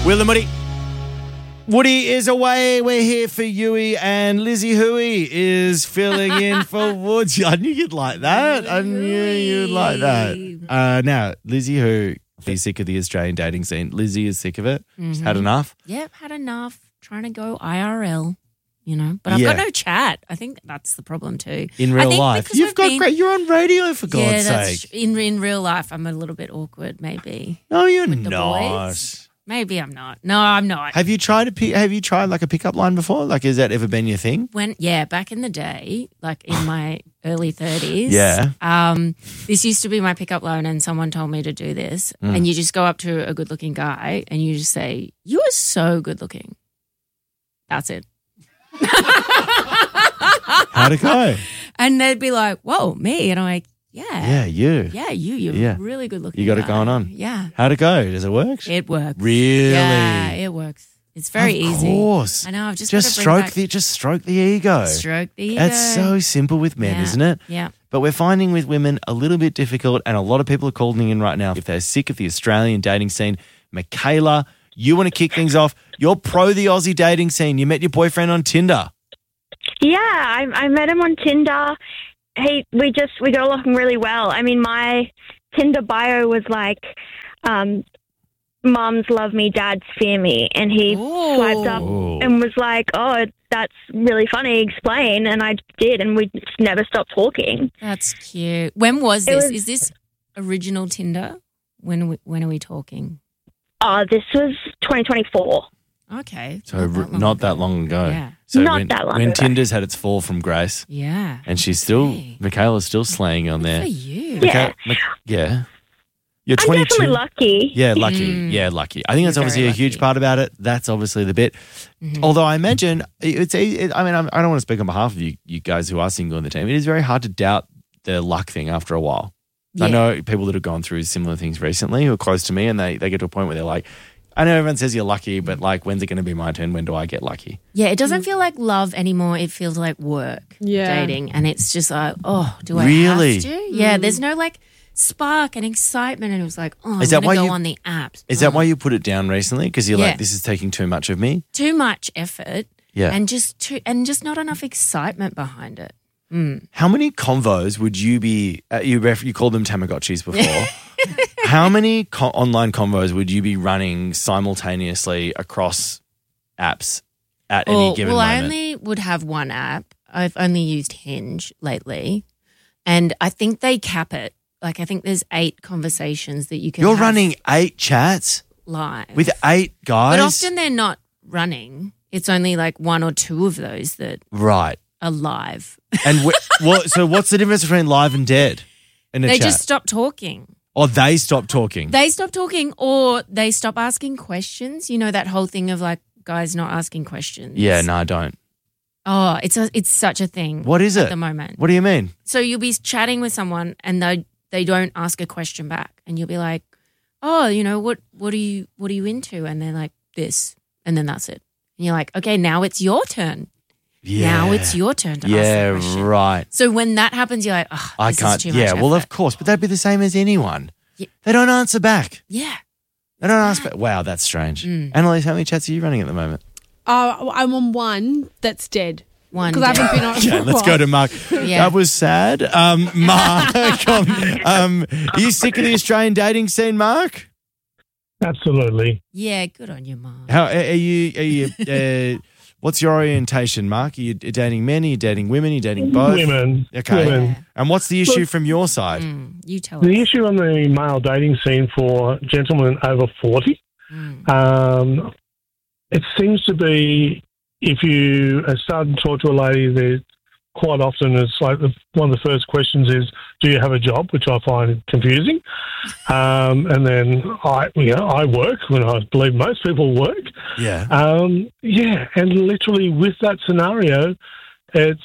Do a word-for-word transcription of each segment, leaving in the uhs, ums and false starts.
Will and Woody. Woody is away. We're here for Yui, and Lizzie Hui is filling in for Woods. I knew you'd like that. I knew you'd like that. Uh, now, Lizzie Hui is sick of the Australian dating scene. Lizzie is sick of it. Mm-hmm. She's had enough. Yep, had enough. Trying to go I R L, you know. But I've Yeah. got no chat. I think that's the problem too. In I real think life. because You've we've got been- great. You're on radio, for Yeah, God's that's sake. in in real life. I'm a little bit awkward, maybe. No, you're with the not. boys. Maybe I'm not. No, I'm not. Have you tried a pick, Have you tried like a pickup line before? Like, has that ever been your thing? When yeah, back in the day, like in my early thirties, Yeah. Um, this used to be my pickup line, and someone told me to do this. Mm. And you just go up to a good-looking guy, and you just say, "You are so good-looking." That's it. How'd it go? And they'd be like, "Whoa, me?" And I'm like, "Yeah, Yeah, you. yeah, you, you're Yeah. really good-looking. You got it guy." going on. Yeah, How'd it go? Does it work? it works. Really? Yeah, it works. It's very of easy. Of course. I know. I've just just gotta bring stroke back- the just stroke the ego. stroke the ego. It's so simple with men, Yeah. isn't it? Yeah. But we're finding with women a little bit difficult, and a lot of people are calling in right now if they're sick of the Australian dating scene. Michaela, you want to kick things off? You're pro the Aussie dating scene. You met your boyfriend on Tinder. Yeah, I, I met him on Tinder. He, we just we got along really well. I mean, my Tinder bio was like, um, "Mums love me, dads fear me," and he Ooh. swiped up Ooh. and was like, "Oh, that's really funny. Explain." And I did, and we just never stopped talking. That's cute. When was It this? was- Is this original Tinder? When are we, when are we talking? Oh, this was twenty twenty-four. Okay. So r- not that long ago. Yeah. So Not when, that long when ago. Tinder's had its fall from grace, Yeah. and she's still Hey. Michaela's still slaying on Good there. for you. Yeah. Micha- Mi- yeah. You're I'm twenty-two. definitely lucky. Yeah, lucky. Mm. Yeah, lucky. I think that's You're obviously a very huge lucky. part about it. That's obviously the bit. Mhm. Although I imagine it's. It, I mean, I'm, I don't want to speak on behalf of you, you guys who are single in the team. It is very hard to doubt the luck thing after a while. I Yeah. know people that have gone through similar things recently who are close to me, and they they get to a point where they're like, I know everyone says you're lucky, but like, when's it going to be my turn? When do I get lucky? Yeah, it doesn't feel like love anymore. It feels like work, Yeah. dating. And it's just like, oh, do I Really? have to? Yeah, there's no like spark and excitement. And it was like, oh, I'm Is that going why to go you- on the apps. Is that Oh. why you put it down recently? Because you're Yeah. like, this is taking too much of me. Too much effort Yeah. and just too, and just not enough excitement behind it. How many convos would you be? Uh, you ref, you called them Tamagotchis before. How many co- online convos would you be running simultaneously across apps at any Well, given well I moment? only would have one app. I've only used Hinge lately. And I think they cap it. Like, I think there's eight conversations that you can You're have running eight chats live. with eight guys. But often they're not running. It's only like one or two of those that right. are live. And wh- what? So what's the difference between live and dead in a They chat? just stop talking. or they stop talking. They stop talking or they stop asking questions. You know that whole thing of like guys not asking questions. yeah, no, I don't. Oh, it's a, it's such a thing. What is at it? the moment? What do you mean? So you'll be chatting with someone and they they don't ask a question back, and you'll be like, "Oh, you know what? What are you what are you into?" And they're like, "This," and then that's it. And you're like, "Okay, now it's your turn. Yeah. Now it's your turn to ask Yeah, the question." right. So when that happens, you're like, "Oh, I this can't. Is too much Yeah, well, of effort." course, but that'd be the same as anyone. Yeah. They don't answer back. Yeah. They don't ask back. Wow, that's strange. Mm. Annalise, how many chats are you running at the moment? Uh, I'm on one that's dead. One Because I day. haven't been on. Okay, let's go to Mark. Yeah. That was sad. Um, Mark, um, um, are you sick of the Australian dating scene, Mark? Absolutely. Yeah, good on you, Mom. How are you? Are you? Uh, what's your orientation, Mark? Are you dating men? Are you dating women? Are you dating both? Women. Okay. Women. And what's the issue from your side? Mm, you tell The us. issue on the male dating scene for gentlemen over forty, Mm. um, it seems to be if you are starting to talk to a lady, there quite often it's like the, one of the first questions is, "Do you have a job?" Which I find confusing. Um, and then I, you know, I work when I believe most people work. Yeah. Um, yeah, and literally with that scenario, it's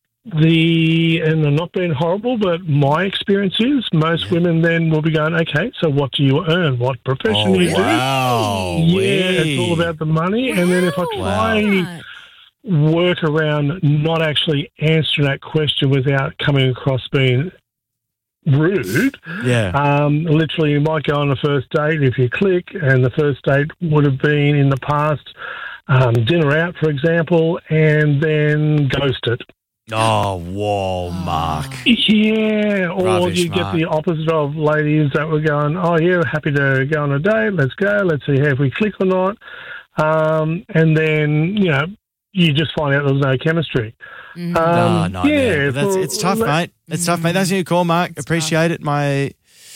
the, and I'm not being horrible, but my experience is most women then will be going, okay, so what do you earn? What profession Oh, do you wow. do? Yeah, it's all about the money. And then if I try Wow. work around not actually answering that question without coming across being rude. Yeah. Um, literally, you might go on a first date if you click, and the first date would have been in the past um, dinner out, for example, and then ghost it. Oh, whoa, Mark. Yeah, or Rubbish, you get Mark. the opposite of ladies that were going, oh, yeah, happy to go on a date, let's go, let's see if we click or not. Um, and then, you know, you just find out there's no chemistry. Mm. Um, Oh, no, yeah, man. That's, for- it's tough, let- mate. It's tough, mate. Thanks for your call, Mark. It's Appreciate it. My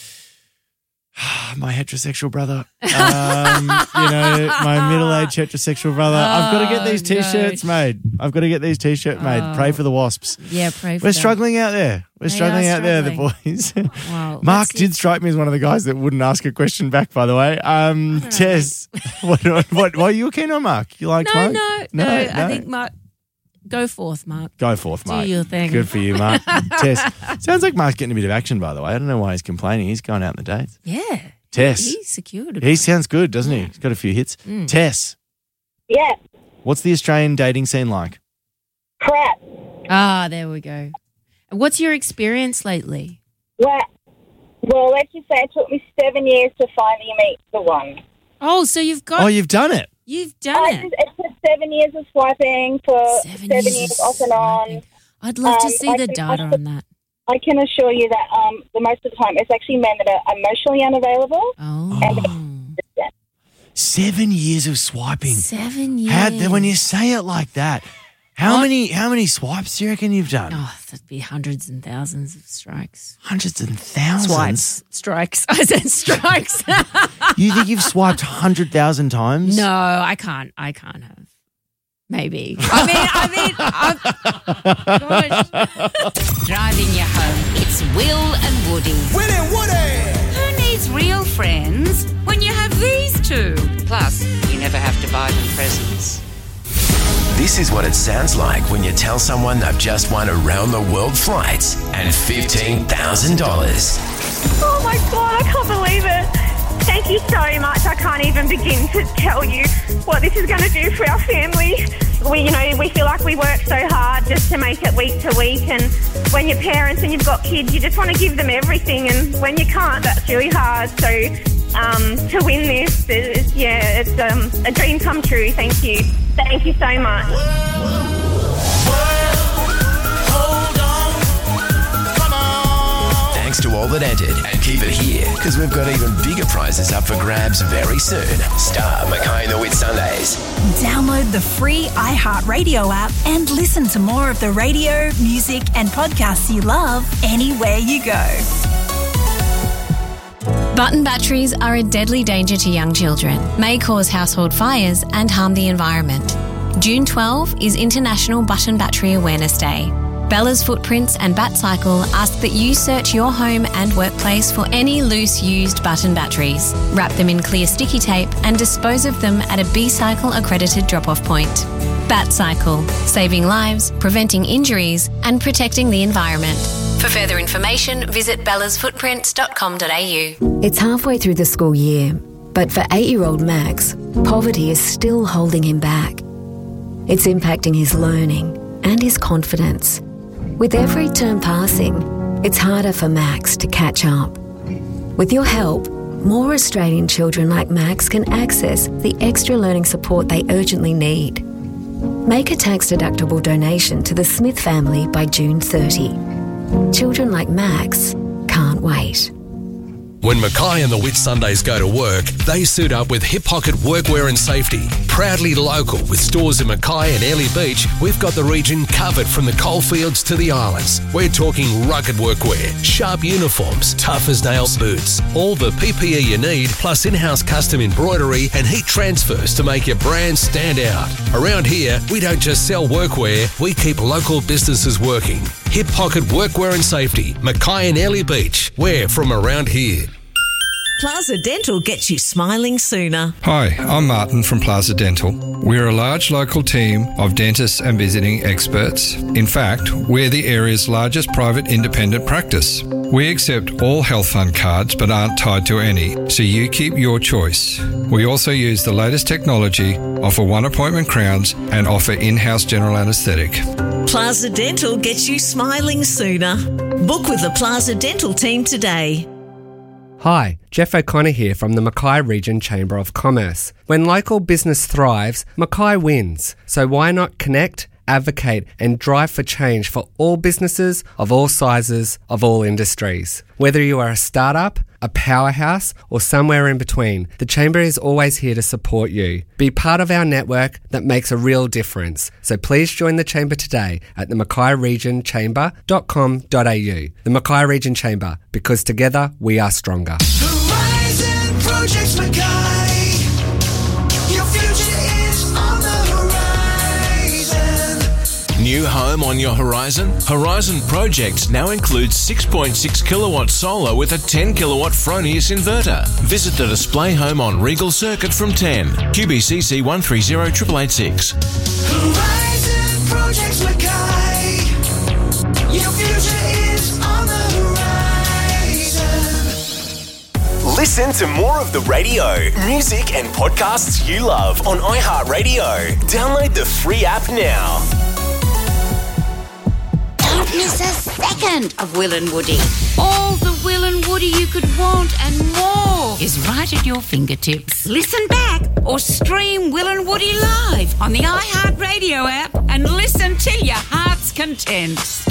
my heterosexual brother. Um, you know, my middle-aged heterosexual brother. I've got to get these Oh, T-shirts no. made. I've got to get these T-shirts made. Oh. Pray for the wasps. Yeah, pray for We're them. struggling out there. We're They struggling are out there, the struggling. boys. Wow. Mark Let's did strike me as one of the guys that wouldn't ask a question back, by the way. Um, Tess, what, what, what, what are you keen on, Mark? You like No, Mark? no, no, I think Mark, go forth, Mark. Go forth, Do Mark. your thing. Good for you, Mark. Tess. Sounds like Mark's getting a bit of action, by the way. I don't know why he's complaining. He's going out on the dates. Yeah. Tess. He secured it. He sounds good, doesn't he? He's got a few hits. Mm. Tess, Yeah, what's the Australian dating scene like? crap. Ah, there we go. What's your experience lately? Well, well, let's just say it took me seven years to finally meet the one. Oh, so you've got Oh, you've done it. you've I done just, it. it took seven years of swiping for Seven, seven, years, years of off and on. swiping. I'd love to Um, see I the can data also- on that. I can assure you that um, the most of the time it's actually men that are emotionally unavailable. Oh, Seven years of swiping. seven years. How, when you say it like that, how What? many how many swipes do you reckon you've done? Oh, that'd be hundreds and thousands of strikes. Hundreds and thousands. Swipes. Strikes. I said strikes. You think you've swiped hundred thousand times? No, I can't. I can't have. Maybe. I mean, I mean, I'm, gosh. Driving you home, it's Will and Woody. Will and Woody! Who needs real friends when you have these two? Plus, you never have to buy them presents. This is what it sounds like when you tell someone they've just won around the world flights and fifteen thousand dollars. Oh my God, I can't believe it. Thank you so much. I can't even begin to tell you what this is going to do for our family. We, you know, we feel like we work so hard just to make it week to week. And when you're parents and you've got kids, you just want to give them everything. And when you can't, that's really hard. So um, to win this, is, yeah, it's um, a dream come true. Thank you. Thank you so much. Thanks to all that entered, and keep it here because we've got even bigger prizes up for grabs very soon. Star Mackay and the Whitsundays. Download the free iHeartRadio app and listen to more of the radio, music, and podcasts you love anywhere you go. Button batteries are a deadly danger to young children, may cause household fires and harm the environment. June twelfth is International Button Battery Awareness Day. Bella's Footprints and BatCycle ask that you search your home and workplace for any loose used button batteries. Wrap them in clear sticky tape and dispose of them at a B-Cycle accredited drop-off point. BatCycle, saving lives, preventing injuries and protecting the environment. For further information, visit bellas footprints dot com dot a u. It's halfway through the school year, but for eight-year-old Max, poverty is still holding him back. It's impacting his learning and his confidence. With every term passing, it's harder for Max to catch up. With your help, more Australian children like Max can access the extra learning support they urgently need. Make a tax-deductible donation to the Smith family by June thirtieth. Children like Max can't wait. When Mackay and the Whitsundays go to work, they suit up with Hip Pocket Workwear and Safety. Proudly local with stores in Mackay and Airlie Beach, we've got the region covered from the coalfields to the islands. We're talking rugged workwear, sharp uniforms, tough as nails boots, all the P P E you need, plus in-house custom embroidery and heat transfers to make your brand stand out. Around here, we don't just sell workwear, we keep local businesses working. Hip Pocket Workwear and Safety, Mackay and Airlie Beach. We're from around here. Plaza Dental gets you smiling sooner. Hi, I'm Martin from Plaza Dental. We're a large local team of dentists and visiting experts. In fact, we're the area's largest private independent practice. We accept all health fund cards but aren't tied to any, so you keep your choice. We also use the latest technology, offer one appointment crowns and offer in-house general anaesthetic. Plaza Dental gets you smiling sooner. Book with the Plaza Dental team today. Hi, Jeff O'Connor here from the Mackay Region Chamber of Commerce. When local business thrives, Mackay wins. So why not connect, advocate and drive for change for all businesses of all sizes, of all industries. Whether you are a startup, a powerhouse or somewhere in between, the Chamber is always here to support you. Be part of our network that makes a real difference. So please join the Chamber today at the mackay region chamber dot com dot a u. The Mackay Region Chamber, because together we are stronger. Horizon Projects Mackay. Your future is on the horizon. New home on your horizon? Horizon Projects now includes six point six kilowatt solar with a ten kilowatt Fronius inverter. Visit the display home on Regal Circuit from ten. Q B C C one three zero eight eight six. Horizon Projects Mackay. Your future is on the horizon. Listen to more of the radio, music and podcasts you love on iHeartRadio. Download the free app now. Don't miss a second of Will and Woody. All the Will and Woody you could want and more is right at your fingertips. Listen back or stream Will and Woody live on the iHeartRadio app and listen till your heart's content.